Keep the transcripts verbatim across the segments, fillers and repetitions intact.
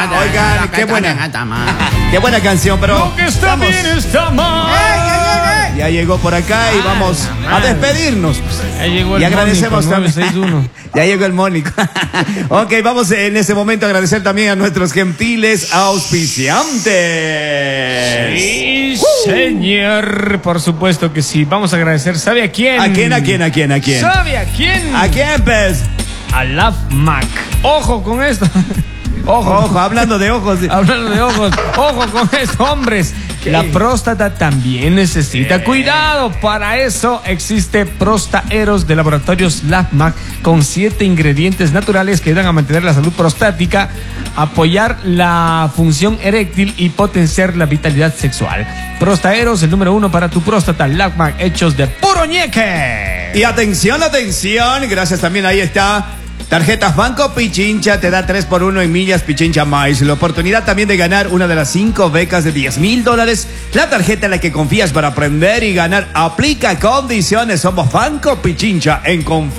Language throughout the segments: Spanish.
Oigan, qué buena, qué buena canción, pero Lo que está vamos. bien está mal. Ya llegó por acá y vamos a despedirnos. Ya llegó el Y agradecemos Mónico, también. nueve seis uno. Ya llegó el Mónico. Ok, vamos en ese momento a agradecer también a nuestros gentiles auspiciantes. Sí, señor. Por supuesto que sí. Vamos a agradecer. ¿Sabe a quién? ¿A quién, a quién, a quién, a quién? ¿Sabe a quién? ¿A quién, pues? A Love Mac. Ojo con esto. Ojo. Ojo, hablando de ojos. Hablando de ojos. Ojo con esto, hombres. La próstata también necesita cuidado. Para eso existe Prostaeros de Laboratorios LabMac con siete ingredientes naturales que ayudan a mantener la salud prostática, apoyar la función eréctil y potenciar la vitalidad sexual. Prostaeros, el número uno para tu próstata. LabMac, hechos de puro ñeque. Y atención, atención. Gracias también, ahí está. Tarjetas Banco Pichincha te da tres por uno en millas Pichincha Mais. La oportunidad también de ganar una de las cinco becas de diez mil dólares. La tarjeta en la que confías para aprender y ganar aplica condiciones. Somos Banco Pichincha en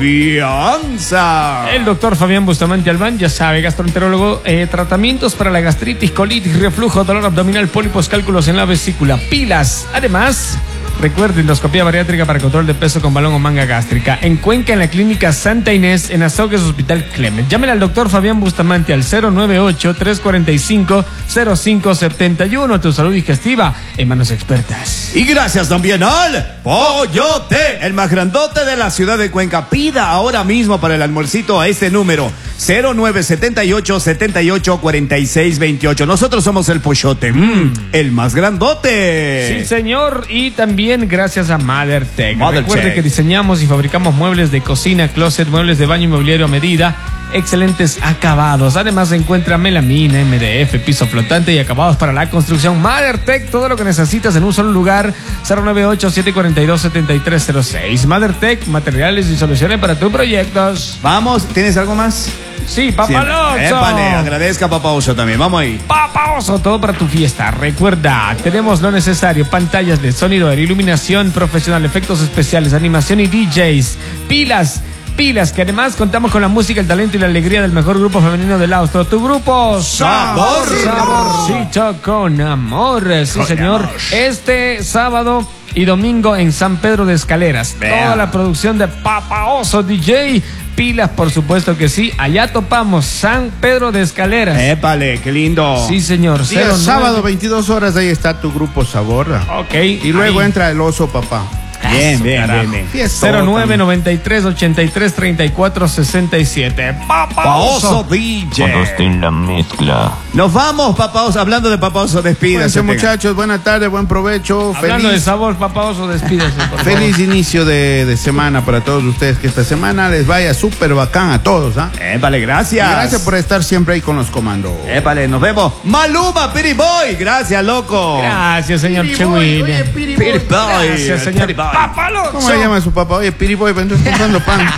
confianza. El doctor Fabián Bustamante Albán, ya sabe, gastroenterólogo, eh, tratamientos para la gastritis, colitis, reflujo, dolor abdominal, pólipos, cálculos en la vesícula, pilas. Además, recuerde, endoscopía bariátrica para control de peso con balón o manga gástrica. En Cuenca, en la clínica Santa Inés, en Azogues, Hospital Clement. Llámele al doctor Fabián Bustamante al cero nueve ocho, tres cuatro cinco, cero cinco siete uno. Tu salud digestiva en manos expertas. Y gracias también al Pollote, el más grandote de la ciudad de Cuenca. Pida ahora mismo para el almuercito a este número cero nueve siete ocho, siete ocho, cuatro seis dos ocho. Nosotros somos el Pollote, mm, el más grandote. Sí, señor. Y también gracias a MotherTech. Mother Recuerde Tech. que diseñamos y fabricamos muebles de cocina, closet, muebles de baño y mobiliario a medida. Excelentes acabados. Además se encuentra melamina, M D F, piso flotante y acabados para la construcción. MotherTech, todo lo que necesitas en un solo lugar. Cero nueve ocho, siete cuatro dos, siete tres cero seis. MotherTech, materiales y soluciones para tus proyectos. Vamos, ¿tienes algo más? Sí, Papaloso. Épale, agradezca a Papá Oso también. Vamos ahí. Papaoso, todo para tu fiesta. Recuerda, tenemos lo necesario: pantallas de sonido, iluminación profesional, efectos especiales, animación y D Js, pilas, pilas, que además contamos con la música, el talento y la alegría del mejor grupo femenino del Austro. Tu grupo Sabor. Saborcito con amor. Sí, Con señor. amor. Este sábado y domingo en San Pedro de Escaleras. Vea. Toda la producción de Papaoso D J. Pilas, por supuesto que sí. Allá topamos San Pedro de Escaleras. Épale, qué lindo. Sí, señor. Día cero nueve. sábado, veintidós horas, ahí está tu grupo Sabor. Ok. Y luego ahí. entra el oso, papá. Bien, Eso, bien, carajo. bien, bien. Fiesta. cero nueve, noventa y tres, ochenta y tres, treinta y cuatro, sesenta y siete. Papaoso D Cuando esté J. en la mezcla. Nos vamos, Papaoso. Hablando de Papaoso, despídase. Cuídense, muchachos. Buena tarde, buen provecho. Hablando de Feliz, sabor, Papaoso, despídese, por favor. feliz inicio de, de semana para todos ustedes. Que esta semana les vaya súper bacán a todos. ¿ah? Épale, Y gracias. gracias por estar siempre ahí con los comandos. Épale, nos vemos. Maluma, Piri Boy. Gracias, loco. Gracias, señor Piriboy, Chewy. oye, Piriboy. Piri Boy. Gracias, señor Piri Boy. Papaloso. ¿Cómo le llama su papá? Oye, Piriboy, vendrás comprando pan.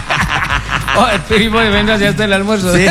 Oye, Piriboy, venga, ya está el almuerzo. Sí.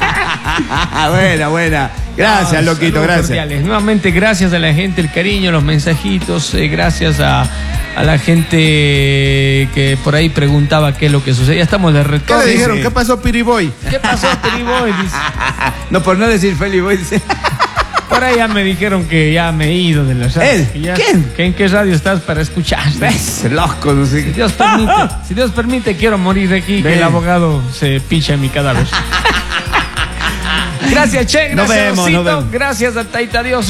buena, buena. Gracias, Ah, loquito, saludos gracias. cordiales. Nuevamente, gracias a la gente, el cariño, los mensajitos. eh, gracias a, a la gente que por ahí preguntaba qué es lo que sucede. Ya estamos de ¿Qué retorno. le dijeron? sí. ¿Qué pasó, Piriboy? ¿Qué pasó, Piriboy? Dice. No, por no decir Feli Boy, dice. Por ahí ya me dijeron que ya me he ido de la radio. ¿Eh? Que ya- ¿Quién? que ¿En qué radio estás para escuchar? Es loco, no sé Si qué. Dios permite, si Dios permite, quiero morir aquí, que Ven. el abogado se picha en mi cadáver. Gracias, Che. Nos Gracias, vemos, Osito. nos vemos. Gracias a Taita Dios.